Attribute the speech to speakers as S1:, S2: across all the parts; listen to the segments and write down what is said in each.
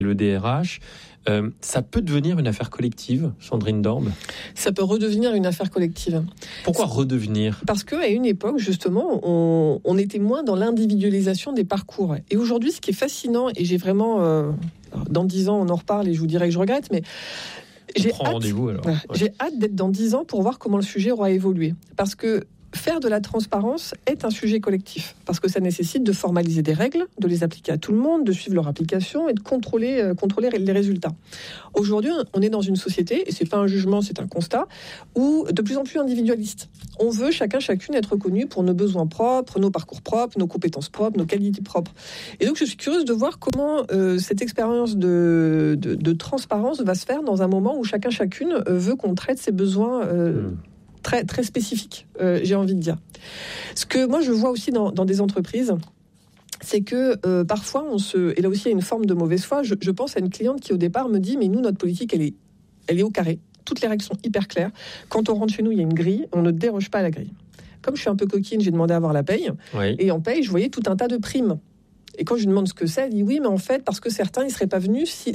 S1: le DRH. Ça peut devenir une affaire collective, Sandrine Dorbe ?
S2: Ça peut redevenir une affaire collective.
S1: Pourquoi redevenir ?
S2: Parce qu'à une époque, justement, on était moins dans l'individualisation des parcours. Et aujourd'hui, ce qui est fascinant, et j'ai vraiment... dans 10 ans, on en reparle et je vous dirai que je regrette, mais... J'ai hâte d'être dans 10 ans pour voir comment le sujet aura évolué. Parce que faire de la transparence est un sujet collectif, parce que ça nécessite de formaliser des règles, de les appliquer à tout le monde, de suivre leur application et de contrôler les résultats. Aujourd'hui, on est dans une société, et c'est pas un jugement, c'est un constat, où de plus en plus individualiste. On veut chacune être reconnu pour nos besoins propres, nos parcours propres, nos compétences propres, nos qualités propres. Et donc je suis curieuse de voir comment cette expérience de transparence va se faire dans un moment où chacune veut qu'on traite ses besoins très, très spécifique, j'ai envie de dire. Ce que moi je vois aussi dans des entreprises, c'est que parfois et là aussi il y a une forme de mauvaise foi. Je pense à une cliente qui au départ me dit, mais nous notre politique elle est au carré, toutes les règles sont hyper claires. Quand on rentre chez nous il y a une grille, on ne déroge pas à la grille. Comme je suis un peu coquine, j'ai demandé à voir la paye, et en paye je voyais tout un tas de primes. Et quand je lui demande ce que c'est, elle dit oui, mais en fait, parce que certains ne seraient pas venus si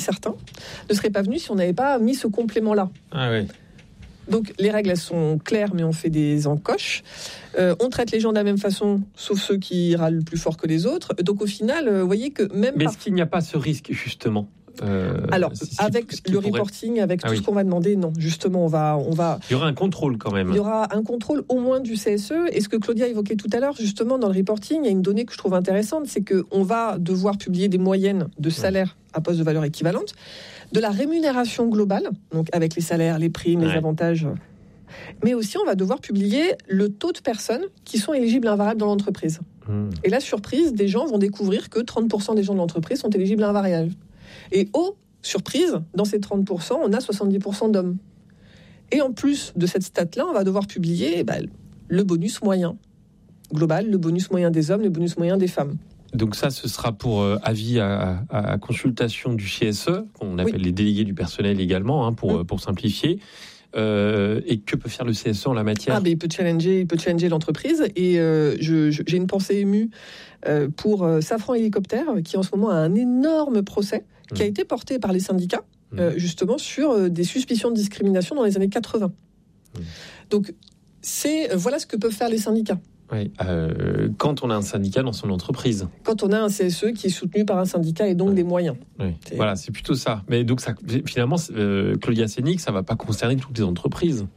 S2: on n'avait pas mis ce complément-là.
S1: Ah oui.
S2: Donc les règles elles sont claires, mais on fait des encoches. On traite les gens de la même façon, sauf ceux qui râlent plus fort que les autres. Donc au final, vous voyez que même...
S1: Mais est-ce qu'il n'y a pas ce risque justement
S2: Alors, avec le reporting, avec tout ce qu'on va demander, non. Justement, on va...
S1: Il y aura un contrôle quand même.
S2: Il y aura un contrôle au moins du CSE. Et ce que Claudia évoquait tout à l'heure, justement, dans le reporting, il y a une donnée que je trouve intéressante, c'est qu'on va devoir publier des moyennes de salaires à poste de valeur équivalente, de la rémunération globale, donc avec les salaires, les primes, les avantages. Mais aussi, on va devoir publier le taux de personnes qui sont éligibles à un variable dans l'entreprise. Et la surprise, des gens vont découvrir que 30% des gens de l'entreprise sont éligibles à un variable. Et surprise, dans ces 30%, on a 70% d'hommes. Et en plus de cette stat-là, on va devoir publier le bonus moyen global, le bonus moyen des hommes, le bonus moyen des femmes.
S1: Donc ça, ce sera pour avis à consultation du CSE, qu'on appelle les délégués du personnel également, pour simplifier. Et que peut faire le CSE en la matière ?
S2: Il peut challenger l'entreprise. Et j'ai une pensée émue pour Safran Hélicoptère, qui en ce moment a un énorme procès qui a été porté par les syndicats, justement sur des suspicions de discrimination dans les années 80. Donc voilà ce que peuvent faire les syndicats.
S1: Oui, quand on a un syndicat dans son entreprise.
S2: Quand on a un CSE qui est soutenu par un syndicat et donc des moyens.
S1: Oui. Voilà, c'est plutôt ça. Mais donc ça, finalement, Claudia Sénic, ça ne va pas concerner toutes les entreprises.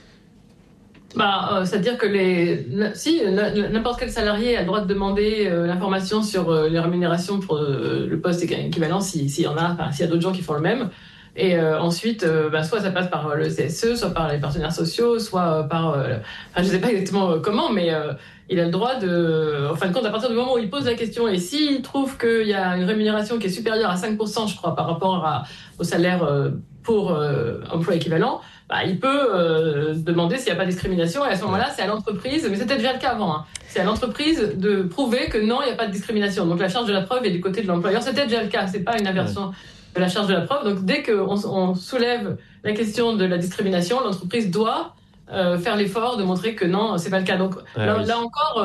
S3: C'est-à-dire que n'importe quel salarié a le droit de demander l'information sur les rémunérations pour le poste équivalent s'il y en a, s'il y a d'autres gens qui font le même. Et ensuite, soit ça passe par le CSE, soit par les partenaires sociaux, soit par... je ne sais pas exactement comment, mais il a le droit en fin de compte, à partir du moment où il pose la question, et s'il trouve qu'il y a une rémunération qui est supérieure à 5%, je crois, par rapport au salaire pour emploi équivalent, il peut demander s'il n'y a pas de discrimination. Et à ce moment-là, c'est à l'entreprise, mais c'était déjà le cas avant, c'est à l'entreprise de prouver que non, il n'y a pas de discrimination. Donc la charge de la preuve est du côté de l'employeur. C'était déjà le cas, c'est pas une inversion de la charge de la preuve. Donc dès qu'on soulève la question de la discrimination, l'entreprise doit faire l'effort de montrer que non, c'est pas le cas. Donc là encore,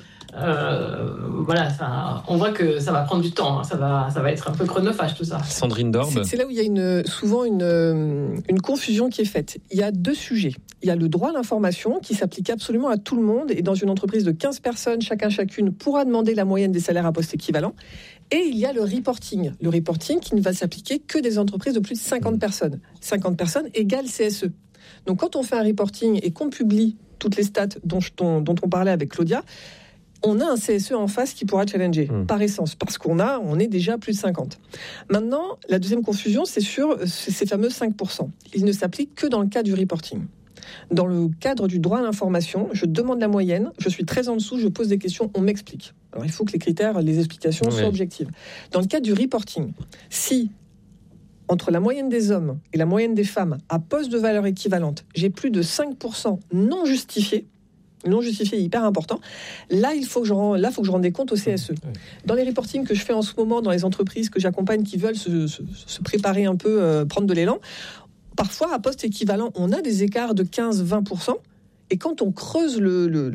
S3: on voit que ça va prendre du temps. Ça va être un peu chronophage tout ça.
S1: Sandrine Dorbe.
S2: C'est là où il y a souvent une confusion qui est faite. Il y a deux sujets. Il y a le droit à l'information qui s'applique absolument à tout le monde, et dans une entreprise de 15 personnes, chacune pourra demander la moyenne des salaires à poste équivalent. Et il y a le reporting qui ne va s'appliquer que des entreprises de plus de 50 personnes. 50 personnes égale CSE. Donc quand on fait un reporting et qu'on publie toutes les stats dont on parlait avec Claudia, on a un CSE en face qui pourra challenger, par essence, parce qu'on est déjà plus de 50. Maintenant, la deuxième confusion, c'est sur ces fameux 5%. Ils ne s'appliquent que dans le cas du reporting. Dans le cadre du droit à l'information, je demande la moyenne, je suis très en dessous, je pose des questions, on m'explique. Alors il faut que les critères, les explications soient objectives. Dans le cadre du reporting, si entre la moyenne des hommes et la moyenne des femmes à poste de valeur équivalente, j'ai plus de 5% non justifiés est hyper important. Là, il faut que je rende des comptes au CSE. Dans les reportings que je fais en ce moment, dans les entreprises que j'accompagne qui veulent se préparer un peu, prendre de l'élan, parfois, à poste équivalent, on a des écarts de 15-20%. Et quand on creuse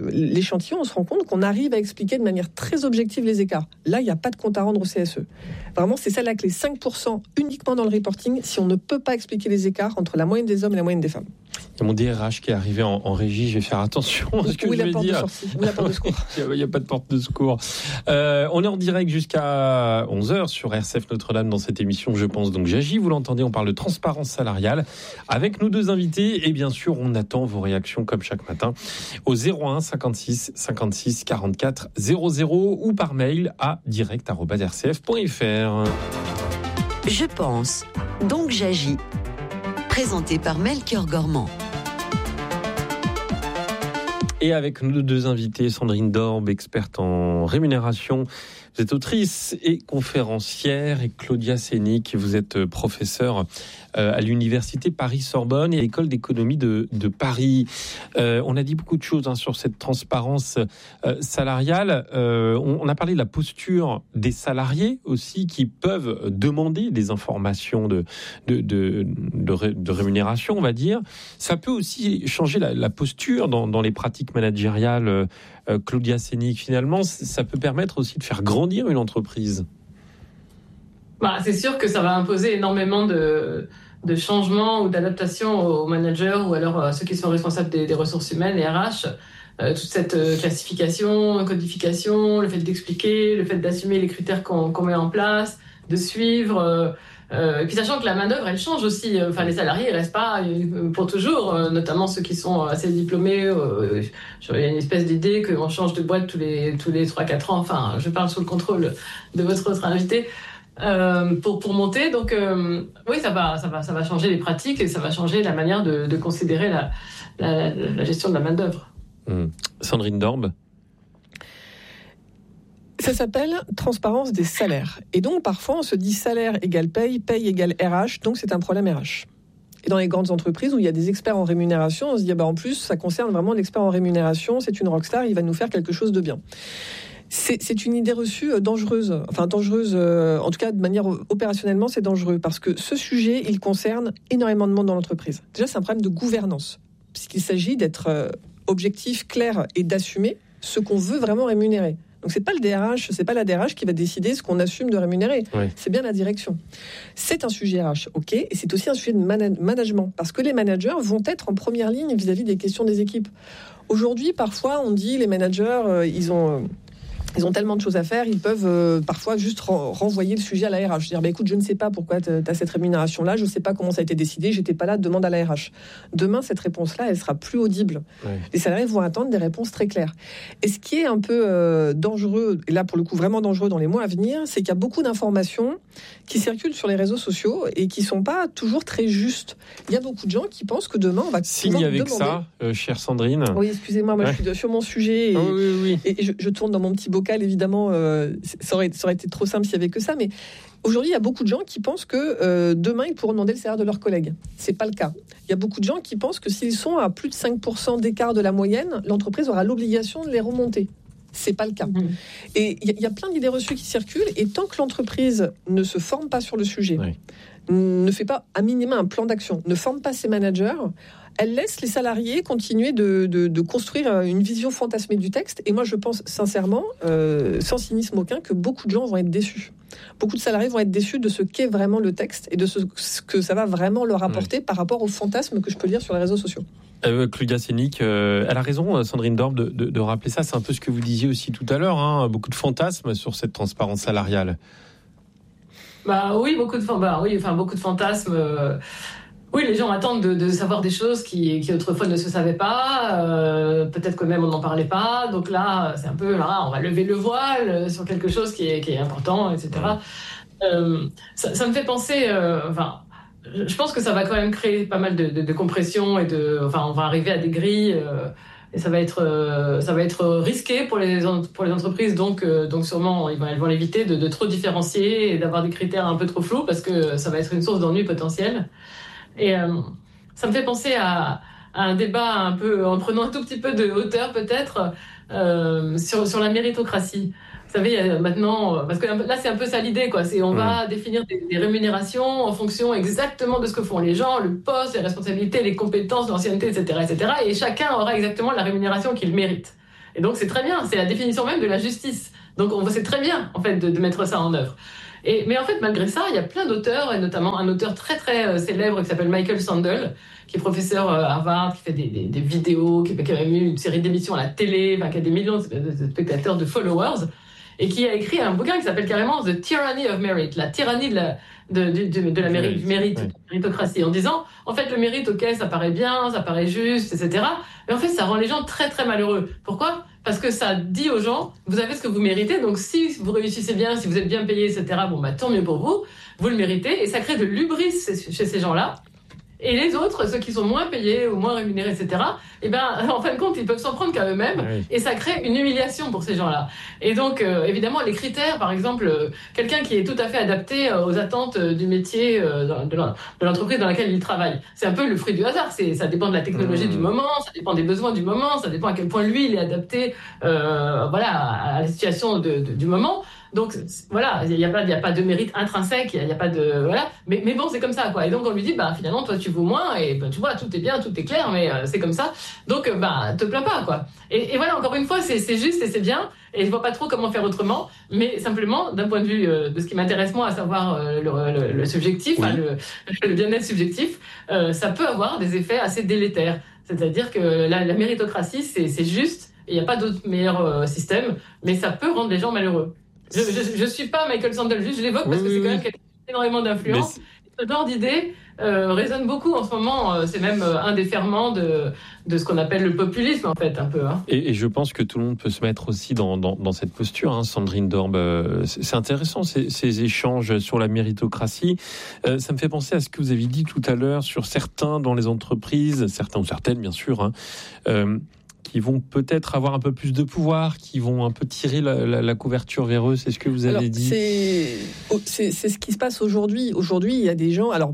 S2: l'échantillon, on se rend compte qu'on arrive à expliquer de manière très objective les écarts. Là, il n'y a pas de compte à rendre au CSE. Vraiment, c'est ça la clé. 5% uniquement dans le reporting si on ne peut pas expliquer les écarts entre la moyenne des hommes et la moyenne des femmes.
S1: Il y a mon DRH qui est arrivé en régie, je vais faire attention à ce que je vais dire.
S2: Où la porte de secours.
S1: Il n'y a pas de porte de secours. On est en direct jusqu'à 11h sur RCF Notre-Dame dans cette émission Je pense donc j'agis. Vous l'entendez, on parle de transparence salariale avec nos deux invités et bien sûr on attend vos réactions comme chaque matin au 01 56 56 44 00 ou par mail à direct@rcf.fr.
S4: Je pense donc j'agis. Présenté par Melchior Gormand.
S1: Et avec nos deux invités, Sandrine Dorbe, experte en rémunération. Vous êtes autrice et conférencière, et Claudia Sénic, vous êtes professeure à l'université Paris-Sorbonne et à l'école d'économie de Paris. On a dit beaucoup de choses sur cette transparence salariale. On a parlé de la posture des salariés aussi qui peuvent demander des informations de rémunération, on va dire. Ça peut aussi changer la posture dans les pratiques managériales. Claudia Sénic, finalement, ça peut permettre aussi de faire grandir une entreprise.
S3: C'est sûr que ça va imposer énormément de changements ou d'adaptations aux managers ou alors à ceux qui sont responsables des ressources humaines, les RH. Toute cette classification, codification, le fait d'expliquer, le fait d'assumer les critères qu'on met en place, de suivre... Et puis sachant que la main-d'œuvre, elle change aussi. Les salariés, ils restent pas pour toujours, notamment ceux qui sont assez diplômés. Il y a une espèce d'idée qu'on change de boîte tous les 3-4 ans. Enfin, je parle sous le contrôle de votre autre invité pour monter. Donc, oui, ça va changer les pratiques et ça va changer la manière de considérer la gestion de la main-d'œuvre.
S1: Sandrine Dorbe.
S2: Ça s'appelle transparence des salaires. Et donc, parfois, on se dit salaire égale paye, paye égale RH, donc c'est un problème RH. Et dans les grandes entreprises où il y a des experts en rémunération, on se dit, en plus, ça concerne vraiment l'expert en rémunération, c'est une rockstar, il va nous faire quelque chose de bien. C'est une idée reçue dangereuse. En tout cas, de manière opérationnellement, c'est dangereux. Parce que ce sujet, il concerne énormément de monde dans l'entreprise. Déjà, c'est un problème de gouvernance. Puisqu'il s'agit d'être objectif, clair et d'assumer ce qu'on veut vraiment rémunérer. Donc, c'est pas le DRH, c'est pas la DRH qui va décider ce qu'on assume de rémunérer. Oui. C'est bien la direction. C'est un sujet RH, ok, et c'est aussi un sujet de management, parce que les managers vont être en première ligne vis-à-vis des questions des équipes. Aujourd'hui, parfois, on dit les managers, ils ont tellement de choses à faire, ils peuvent parfois juste renvoyer le sujet à la RH. Dire, écoute, je ne sais pas pourquoi tu as cette rémunération-là, je ne sais pas comment ça a été décidé, j'étais pas là, demande à la RH. Demain, cette réponse-là, elle sera plus audible. Ouais. Les salariés vont attendre des réponses très claires. Et ce qui est un peu dangereux, et là, pour le coup, vraiment dangereux dans les mois à venir, c'est qu'il y a beaucoup d'informations qui circulent sur les réseaux sociaux et qui ne sont pas toujours très justes. Il y a beaucoup de gens qui pensent que demain, on va
S1: signe avec demander... ça, chère Sandrine.
S2: Oui, excusez-moi, moi, je suis sur mon sujet et, et je tourne dans mon petit bocal, évidemment, ça aurait été trop simple s'il n'y avait que ça, mais aujourd'hui, il y a beaucoup de gens qui pensent que demain, ils pourront demander le salaire de leurs collègues. C'est pas le cas. Il y a beaucoup de gens qui pensent que s'ils sont à plus de 5% d'écart de la moyenne, l'entreprise aura l'obligation de les remonter. C'est pas le cas. Et il y a plein d'idées reçues qui circulent, et tant que l'entreprise ne se forme pas sur le sujet, ne fait pas à minima un plan d'action, ne forme pas ses managers, elle laisse les salariés continuer de construire une vision fantasmée du texte. Et moi, je pense sincèrement, sans cynisme aucun, que beaucoup de gens vont être déçus. Beaucoup de salariés vont être déçus de ce qu'est vraiment le texte et de ce que ça va vraiment leur apporter par rapport aux fantasmes que je peux lire sur les réseaux sociaux.
S1: Claudia Sénic, elle a raison, Sandrine Dorbe, de rappeler ça. C'est un peu ce que vous disiez aussi tout à l'heure, beaucoup de fantasmes sur cette transparence salariale.
S3: Oui, beaucoup de fantasmes. Oui, les gens attendent de savoir des choses qui autrefois ne se savaient pas. Peut-être que même on n'en parlait pas. Donc là, c'est un peu, on va lever le voile sur quelque chose qui est important, etc. Ça me fait penser... je pense que ça va quand même créer pas mal de compression et on va arriver à des grilles et ça va être risqué pour les entreprises. Donc sûrement, elles vont l'éviter de trop différencier et d'avoir des critères un peu trop flous parce que ça va être une source d'ennui potentiel. Et ça me fait penser à un débat un peu, en prenant un tout petit peu de hauteur peut-être, sur la méritocratie. Vous savez, maintenant, parce que là c'est un peu ça l'idée, quoi. On va définir des rémunérations en fonction exactement de ce que font les gens, le poste, les responsabilités, les compétences, l'ancienneté, etc., etc. Et chacun aura exactement la rémunération qu'il mérite. Et donc c'est très bien, c'est la définition même de la justice. Donc c'est très bien en fait de mettre ça en œuvre. Mais en fait, malgré ça, il y a plein d'auteurs, et notamment un auteur très très célèbre qui s'appelle Michael Sandel, qui est professeur à Harvard, qui fait des vidéos, qui a même eu une série d'émissions à la télé, qui a des millions de spectateurs, de followers, et qui a écrit un bouquin qui s'appelle carrément The Tyranny of Merit, la tyrannie du mérite, de la méritocratie, en disant, en fait, le mérite, ok, ça paraît bien, ça paraît juste, etc. Mais en fait, ça rend les gens très, très malheureux. Pourquoi ? Parce que ça dit aux gens, vous avez ce que vous méritez, donc si vous réussissez bien, si vous êtes bien payé, etc., tant mieux pour vous, vous le méritez, et ça crée de l'hubris chez ces gens-là. Et les autres, ceux qui sont moins payés ou moins rémunérés, etc., en fin de compte, ils peuvent s'en prendre qu'à eux-mêmes, et ça crée une humiliation pour ces gens-là. Et donc, évidemment, les critères, par exemple, quelqu'un qui est tout à fait adapté aux attentes du métier de l'entreprise dans laquelle il travaille, c'est un peu le fruit du hasard. Ça dépend de la technologie du moment, ça dépend des besoins du moment, ça dépend à quel point lui, il est adapté à la situation du moment. Donc voilà, il y a pas de mérite intrinsèque, il y a pas de mais bon, c'est comme ça quoi. Et donc on lui dit finalement toi tu vaux moins et tu vois tout est bien, tout est clair, mais c'est comme ça. Donc te plains pas quoi. Et voilà, encore une fois, c'est juste et c'est bien, et je vois pas trop comment faire autrement, mais simplement d'un point de vue de ce qui m'intéresse moi, à savoir le subjectif, le bien-être subjectif, ça peut avoir des effets assez délétères. C'est-à-dire que la méritocratie c'est juste, il n'y a pas d'autre meilleur système, mais ça peut rendre les gens malheureux. Je suis pas Michael Sandel, juste je l'évoque parce que c'est quand même quelqu'un qui a énormément d'influence. Ce genre d'idée résonne beaucoup en ce moment. C'est même un des ferments de ce qu'on appelle le populisme, en fait, un peu. Hein.
S1: Et je pense que tout le monde peut se mettre aussi dans cette posture, hein, Sandrine Dorbe. C'est intéressant, ces échanges sur la méritocratie. Ça me fait penser à ce que vous avez dit tout à l'heure sur certains dans les entreprises, certains ou certaines, bien sûr, hein, qui vont peut-être avoir un peu plus de pouvoir, qui vont un peu tirer la couverture vers eux, c'est ce que vous avez dit.
S2: C'est ce qui se passe aujourd'hui. Aujourd'hui, il y a des gens... Alors,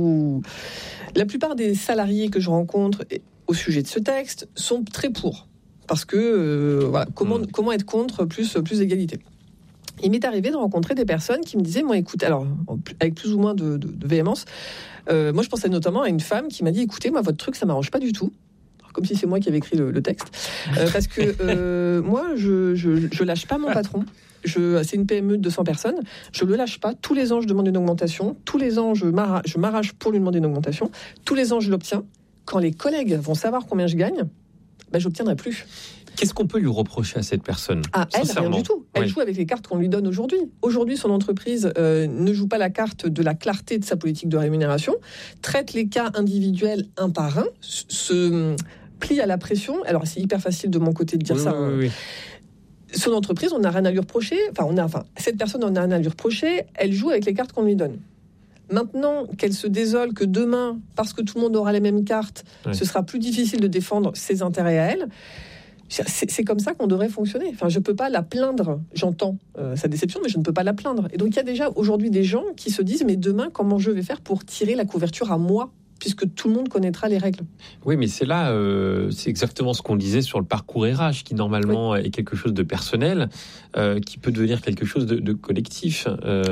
S2: la plupart des salariés que je rencontre au sujet de ce texte sont très pour. Parce que, comment être contre plus d'égalité ? Il m'est arrivé de rencontrer des personnes qui me disaient, moi, écoute, alors, avec plus ou moins de véhémence, moi, je pensais notamment à une femme qui m'a dit, écoutez, moi, votre truc, ça m'arrange pas du tout. Comme si c'est moi qui avais écrit le texte. Parce que moi, je lâche pas mon patron. C'est une PME de 200 personnes. Je le lâche pas. Tous les ans, je demande une augmentation. Tous les ans, je m'arrache pour lui demander une augmentation. Tous les ans, je l'obtiens. Quand les collègues vont savoir combien je gagne, j'obtiendrai plus.
S1: Qu'est-ce qu'on peut lui reprocher à cette personne ?
S2: Elle, rien du tout. Elle joue avec les cartes qu'on lui donne aujourd'hui. Aujourd'hui, son entreprise ne joue pas la carte de la clarté de sa politique de rémunération, traite les cas individuels un par un, se plie à la pression. Alors, c'est hyper facile de mon côté de dire ça. Oui. Son entreprise, on n'a rien à lui reprocher. Cette personne, on n'a rien à lui reprocher. Elle joue avec les cartes qu'on lui donne. Maintenant qu'elle se désole que demain, parce que tout le monde aura les mêmes cartes, ce sera plus difficile de défendre ses intérêts à elle. C'est comme ça qu'on devrait fonctionner. Je ne peux pas la plaindre. J'entends sa déception, mais je ne peux pas la plaindre. Et donc, il y a déjà aujourd'hui des gens qui se disent « Mais demain, comment je vais faire pour tirer la couverture à moi ?» puisque tout le monde connaîtra les règles.
S1: Oui, mais c'est là, c'est exactement ce qu'on disait sur le parcours RH, qui normalement est quelque chose de personnel, qui peut devenir quelque chose de collectif.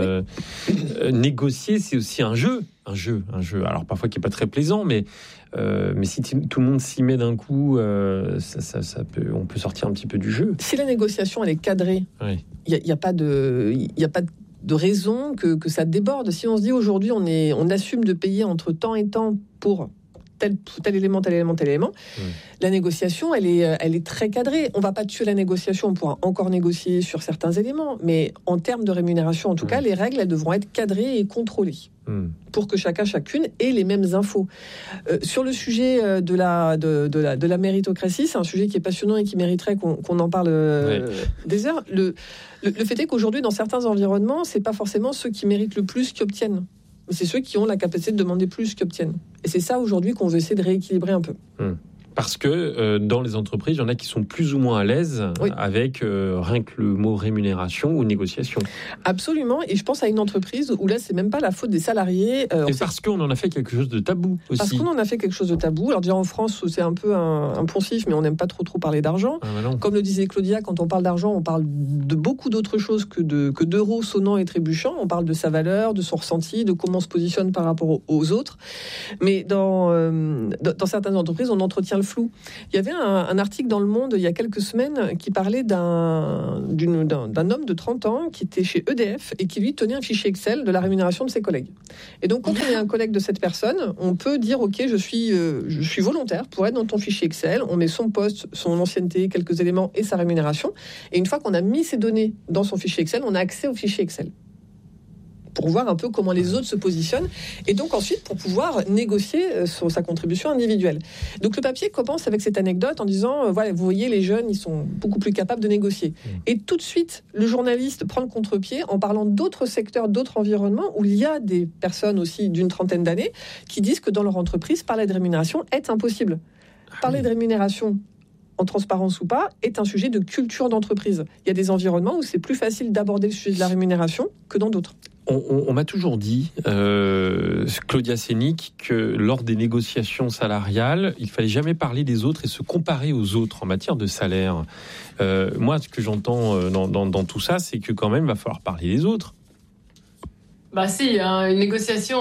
S1: Négocier, c'est aussi un jeu. Alors parfois qui n'est pas très plaisant, mais si tout le monde s'y met d'un coup, on peut sortir un petit peu du jeu.
S2: Si la négociation elle est cadrée, il n'y a pas de raison que ça déborde. Si on se dit aujourd'hui on assume de payer entre temps et temps pour tel élément, la négociation elle est très cadrée. On va pas tuer la négociation, on pourra encore négocier sur certains éléments, mais en termes de rémunération en tout cas, les règles elles devront être cadrées et contrôlées pour que chacune ait les mêmes infos. Sur le sujet de la méritocratie, c'est un sujet qui est passionnant et qui mériterait qu'on en parle des heures. Le fait est qu'aujourd'hui, dans certains environnements, c'est pas forcément ceux qui méritent le plus qui obtiennent. C'est ceux qui ont la capacité de demander plus qui obtiennent. Et c'est ça aujourd'hui qu'on veut essayer de rééquilibrer un peu.
S1: Parce que dans les entreprises, il y en a qui sont plus ou moins à l'aise avec rien que le mot rémunération ou négociation.
S2: Absolument, et je pense à une entreprise où là, c'est même pas la faute des salariés.
S1: Et parce qu'on en a fait quelque chose de tabou aussi.
S2: Parce qu'on en a fait quelque chose de tabou. Alors déjà en France, c'est un peu un poncif, mais on n'aime pas trop parler d'argent. Comme le disait Claudia, quand on parle d'argent, on parle de beaucoup d'autres choses que d'euros sonnants et trébuchants. On parle de sa valeur, de son ressenti, de comment on se positionne par rapport aux autres. Mais dans certaines entreprises, on entretient le flou. Il y avait un article dans Le Monde il y a quelques semaines qui parlait d'un homme de 30 ans qui était chez EDF et qui lui tenait un fichier Excel de la rémunération de ses collègues. Et donc quand on est un collègue de cette personne, on peut dire ok, je suis volontaire pour être dans ton fichier Excel, on met son poste, son ancienneté, quelques éléments et sa rémunération. Et une fois qu'on a mis ces données dans son fichier Excel, on a accès au fichier Excel pour voir un peu comment les autres se positionnent et donc ensuite pour pouvoir négocier sur sa contribution individuelle. Donc le papier commence avec cette anecdote en disant voilà, vous voyez, les jeunes, ils sont beaucoup plus capables de négocier. Et tout de suite, le journaliste prend le contre-pied en parlant d'autres secteurs, d'autres environnements où il y a des personnes aussi d'une trentaine d'années qui disent que dans leur entreprise, parler de rémunération est impossible. Parler de rémunération, en transparence ou pas, est un sujet de culture d'entreprise. Il y a des environnements où c'est plus facile d'aborder le sujet de la rémunération que dans d'autres.
S1: On m'a toujours dit, Claudia Sénic, que lors des négociations salariales, il fallait jamais parler des autres et se comparer aux autres en matière de salaire. Moi, ce que j'entends dans tout ça, c'est que quand même, il va falloir parler des autres.
S3: Bah si, une négociation,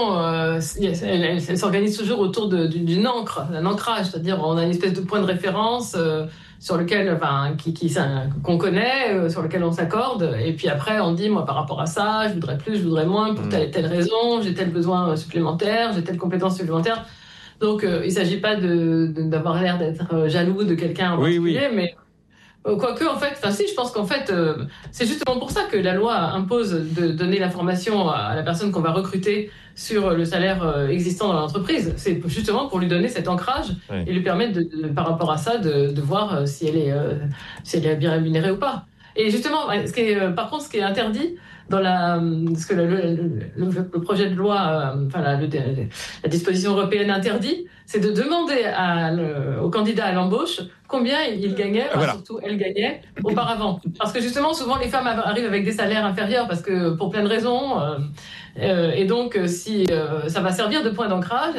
S3: elle s'organise toujours autour d'une encre, d'un ancrage, c'est-à-dire on a une espèce de point de référence sur lequel, qu'on connaît, sur lequel on s'accorde, et puis après on dit moi par rapport à ça, je voudrais plus, je voudrais moins pour telle et telle raison, j'ai tel besoin supplémentaire, j'ai telle compétence supplémentaire. Donc il ne s'agit pas d'avoir l'air d'être jaloux de quelqu'un en particulier, mais quoique, en fait, si, je pense qu'en fait, c'est justement pour ça que la loi impose de donner l'information à la personne qu'on va recruter sur le salaire existant dans l'entreprise. C'est justement pour lui donner cet ancrage et lui permettre, par rapport à ça, de voir si elle est bien rémunérée ou pas. Et justement, par contre, ce qui est interdit dans ce que le projet de loi, la disposition européenne interdit, c'est de demander au candidat à l'embauche combien il gagnait, surtout elle gagnait auparavant. Parce que justement, souvent les femmes arrivent avec des salaires inférieurs parce que pour plein de raisons. Et donc, si ça va servir de point d'ancrage,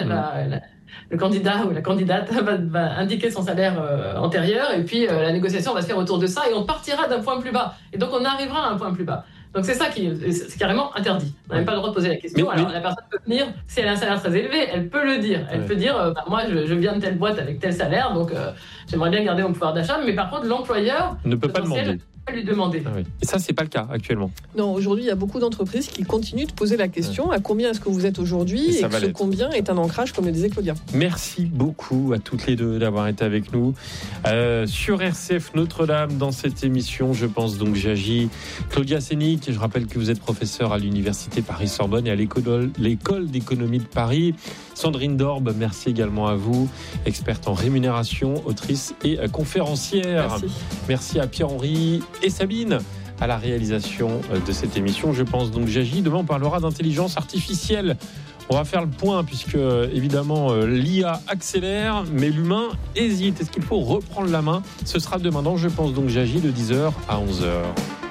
S3: le candidat ou la candidate va indiquer son salaire antérieur et puis la négociation va se faire autour de ça et on partira d'un point plus bas. Et donc, on arrivera à un point plus bas. Donc c'est ça c'est carrément interdit. On n'a même pas le droit de poser la question. Alors la personne peut venir, si elle a un salaire très élevé, elle peut le dire. Elle peut dire, moi je viens de telle boîte avec tel salaire, donc j'aimerais bien garder mon pouvoir d'achat. Mais par contre, l'employeur
S1: ne peut pas demander.
S3: Lui demander.
S1: Et ça, c'est pas le cas actuellement.
S2: Non, aujourd'hui, il y a beaucoup d'entreprises qui continuent de poser la question à combien est-ce que vous êtes aujourd'hui et que ce combien est un ancrage, comme le disait Claudia.
S1: Merci beaucoup à toutes les deux d'avoir été avec nous sur RCF Notre-Dame dans cette émission. Je pense donc j'agis. Claudia Sénic, je rappelle que vous êtes professeure à l'université Paris-Sorbonne et à l'école d'économie de Paris. Sandrine Dorbe, merci également à vous, experte en rémunération, autrice et conférencière. Merci à Pierre-Henri et Sabine à la réalisation de cette émission. Je pense donc j'agis. Demain, on parlera d'intelligence artificielle. On va faire le point puisque, évidemment, l'IA accélère, mais l'humain hésite. Est-ce qu'il faut reprendre la main ? Ce sera demain dans Je pense donc j'agis de 10h à 11h.